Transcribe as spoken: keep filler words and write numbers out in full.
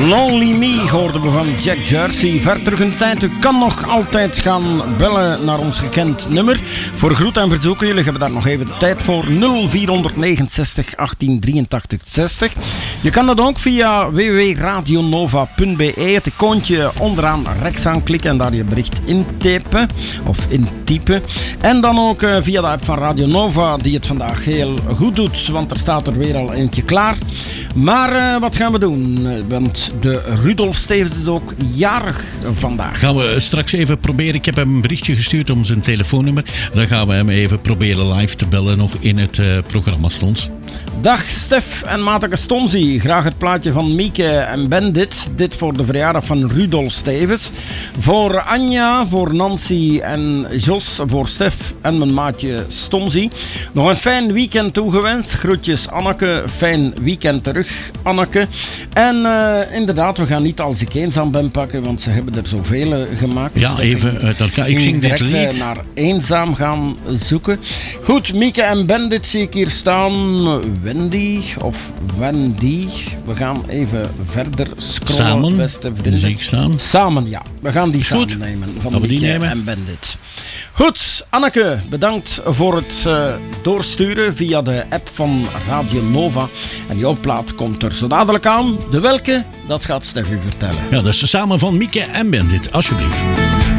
Lonely Me hoorden we van Jack Jersey. Ver terug in de tijd. U kan nog altijd gaan bellen naar ons gekend nummer. Voor groet en verzoeken. Jullie hebben daar nog even de tijd voor. nul vier negenenzestig achttien drieëntachtig zestig. Je kan dat ook via w w w punt radionova punt b e. Het icoontje onderaan rechts aanklikken en daar je bericht intypen. Of intypen. En dan ook uh, via de app van Radio Nova, die het vandaag heel goed doet. Want er staat er weer al eentje klaar. Maar uh, wat gaan we doen? Want de Rudolf Stevens is ook jarig vandaag. Gaan we straks even proberen. Ik heb hem een berichtje gestuurd om zijn telefoonnummer. Dan gaan we hem even proberen live te bellen nog in het uh, programma Stons. Dag Stef en matige Stonzi. Graag het plaatje van Mieke en Bandit. Dit voor de verjaardag van Rudolf Stevens. Voor Anja, voor Nancy en Jos, voor Stef en mijn maatje Stonzi. Nog een fijn weekend toegewenst. Groetjes Anneke. Fijn weekend terug Anneke. En uh, inderdaad, we gaan niet Als ik eenzaam ben pakken, want ze hebben er zoveel gemaakt. Ja, even uit elkaar. Ik zing dit lied. Naar eenzaam gaan zoeken. Goed, Mieke en Bandit zie ik hier staan. Wendy of Wendy. We gaan even verder scrollen. Samen, beste vrienden. zie ik staan. Samen, ja. We gaan die Goed. samen nemen. Van Gaan we die Mieke nemen? en Bandit. Goed, Anneke, bedankt voor het uh, doorsturen via de app van Radio Nova. En jouw plaat komt er zo dadelijk aan. De welke, dat gaat Steffi vertellen. Ja, dat is samen van Mieke en Bandit, alsjeblieft.